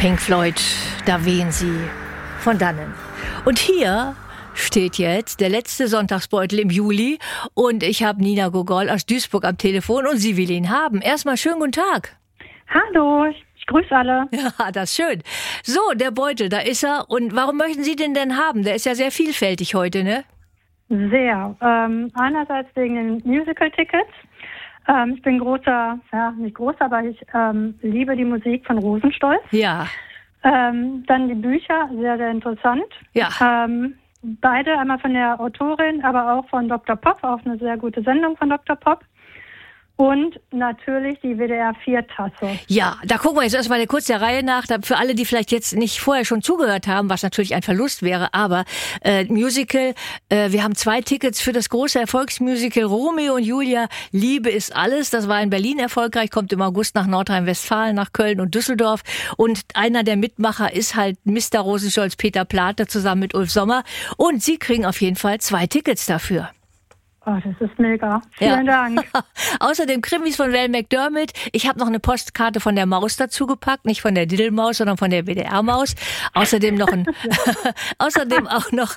Pink Floyd, da wehen sie von dannen. Und hier steht jetzt der letzte Sonntagsbeutel im Juli und ich habe Nina Gogol aus Duisburg am Telefon und sie will ihn haben. Erstmal schönen guten Tag. Hallo, ich grüße alle. Ja, das ist schön. So, der Beutel, da ist er. Und warum möchten Sie den denn haben? Der ist ja sehr vielfältig heute, ne? Sehr. Einerseits wegen den Musical-Tickets. Ich bin nicht großer, aber ich liebe die Musik von Rosenstolz. Ja. Dann die Bücher, sehr, sehr interessant. Ja. Beide, einmal von der Autorin, aber auch von Dr. Pop, auch eine sehr gute Sendung von Dr. Pop. Und natürlich die WDR 4-Tasse. Ja, da gucken wir jetzt erstmal kurz der Reihe nach. Für alle, die vielleicht jetzt nicht vorher schon zugehört haben, was natürlich ein Verlust wäre, aber Musical, wir haben 2 Tickets für das große Erfolgsmusical Romeo und Julia, Liebe ist alles. Das war in Berlin erfolgreich, kommt im August nach Nordrhein-Westfalen, nach Köln und Düsseldorf. Und einer der Mitmacher ist halt Mr. Rosenstolz, Peter Plate, zusammen mit Ulf Sommer. Und Sie kriegen auf jeden Fall 2 Tickets dafür. Oh, das ist mega. Vielen Dank. Außerdem Krimis von Val McDermott. Ich habe noch eine Postkarte von der Maus dazu gepackt, nicht von der Diddle-Maus, sondern von der WDR-Maus. Außerdem noch außerdem auch noch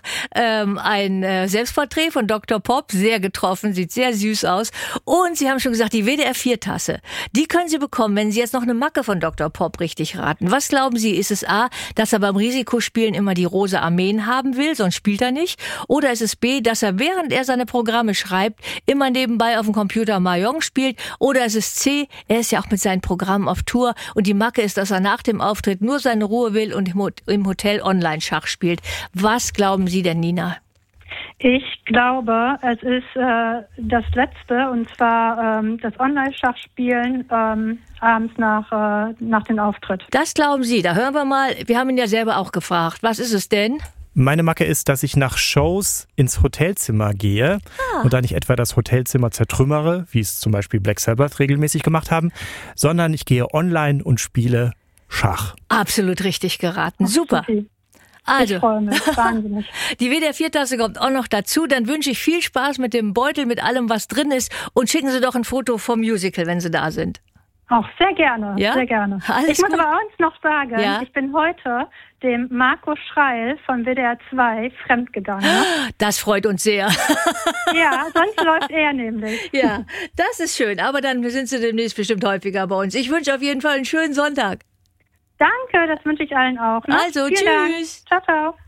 ein Selbstporträt von Dr. Pop, sehr getroffen, sieht sehr süß aus. Und Sie haben schon gesagt, die WDR 4-Tasse, die können Sie bekommen, wenn Sie jetzt noch eine Macke von Dr. Pop richtig raten. Was glauben Sie, ist es A, dass er beim Risikospielen immer die rosa Armeen haben will, sonst spielt er nicht? Oder ist es B, dass er, während er seine Programme schreibt, immer nebenbei auf dem Computer Mahjong spielt? Oder ist es C, er ist ja auch mit seinen Programmen auf Tour und die Macke ist, dass er nach dem Auftritt nur seine Ruhe will und im Hotel Online-Schach spielt. Was glauben Sie denn, Nina? Ich glaube, es ist das Letzte, und zwar das Online-Schachspielen abends nach dem Auftritt. Das glauben Sie, da hören wir mal. Wir haben ihn ja selber auch gefragt. Was ist es denn? Meine Macke ist, dass ich nach Shows ins Hotelzimmer gehe und da nicht etwa das Hotelzimmer zertrümmere, wie es zum Beispiel Black Sabbath regelmäßig gemacht haben, sondern ich gehe online und spiele Schach. Absolut richtig geraten. Super. Okay. Also, ich freue mich, wahnsinnig. Die WDR 4-Tasse kommt auch noch dazu. Dann wünsche ich viel Spaß mit dem Beutel, mit allem, was drin ist. Und schicken Sie doch ein Foto vom Musical, wenn Sie da sind. Auch sehr gerne, ja? Sehr gerne. Alles ich muss gut. aber auch noch sagen, Ich bin heute dem Marco Schreil von WDR 2 fremdgegangen. Das freut uns sehr. Ja, sonst läuft er nämlich. Ja, das ist schön. Aber dann sind Sie demnächst bestimmt häufiger bei uns. Ich wünsche auf jeden Fall einen schönen Sonntag. Danke, das wünsche ich allen auch. Ne? Also, Vielen tschüss. Dank. Ciao, ciao.